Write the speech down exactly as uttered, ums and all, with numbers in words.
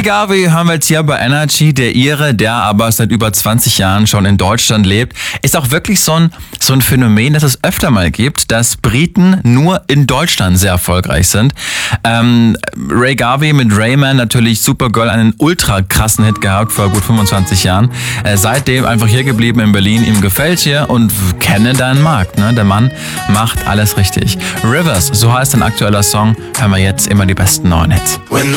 Garvey hören wir jetzt hier bei Energy, der Ire, der aber seit über zwanzig Jahren schon in Deutschland lebt. Ist auch wirklich so ein, so ein Phänomen, das es öfter mal gibt, dass Briten nur in Deutschland sehr erfolgreich sind. Ähm, Ray Garvey mit Rayman, natürlich Supergirl, einen ultra krassen Hit gehabt vor gut fünfundzwanzig Jahren. Äh, seitdem einfach hier geblieben in Berlin, ihm gefällt hier und kenne deinen Markt. Ne? Der Mann macht alles richtig. Rivers, so heißt ein aktueller Song, hören wir jetzt immer die besten neuen Hits.